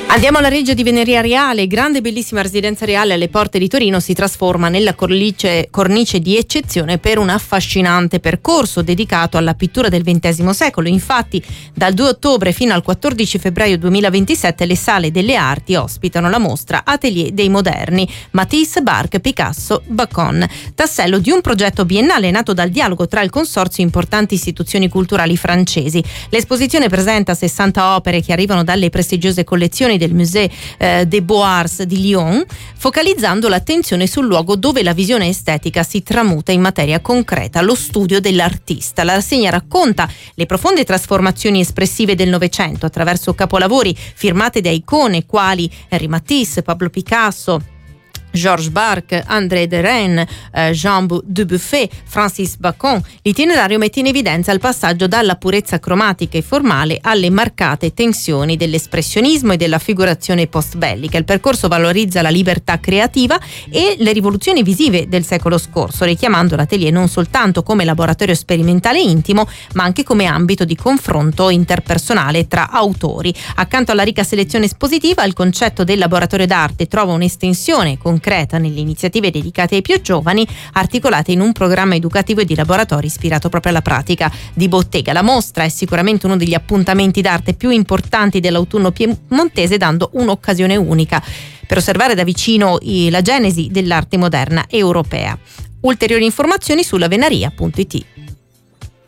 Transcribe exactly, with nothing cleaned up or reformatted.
Andiamo alla Reggia di Veneria Reale. Grande e bellissima residenza reale alle porte di Torino si trasforma nella cornice, cornice di eccezione per un affascinante percorso dedicato alla pittura del ventesimo secolo. Infatti, dal due ottobre fino al quattordici febbraio duemilaventisette le sale delle arti ospitano la mostra Atelier dei Moderni, Matisse, Barque, Picasso, Bacon, tassello di un progetto biennale nato dal dialogo tra il consorzio e importanti istituzioni culturali francesi. L'esposizione presenta sessanta opere che arrivano dalle prestigiose collezioni del Musée eh, des Beaux-Arts di Lyon, focalizzando l'attenzione sul luogo dove la visione estetica si tramuta in materia concreta, lo studio dell'artista. La rassegna racconta le profonde trasformazioni espressive del Novecento attraverso capolavori firmate da icone quali Henri Matisse, Pablo Picasso, Georges Barque, André Derain, eh, Jean Dubuffet, Francis Bacon. L'itinerario mette in evidenza il passaggio dalla purezza cromatica e formale alle marcate tensioni dell'espressionismo e della figurazione post-bellica. Il percorso valorizza la libertà creativa e le rivoluzioni visive del secolo scorso, richiamando l'atelier non soltanto come laboratorio sperimentale intimo, ma anche come ambito di confronto interpersonale tra autori. Accanto alla ricca selezione espositiva, il concetto del laboratorio d'arte trova un'estensione con concreta nelle iniziative dedicate ai più giovani, articolate in un programma educativo e di laboratorio ispirato proprio alla pratica di bottega. La mostra è sicuramente uno degli appuntamenti d'arte più importanti dell'autunno piemontese, dando un'occasione unica per osservare da vicino la genesi dell'arte moderna europea. Ulteriori informazioni sulla venaria punto it.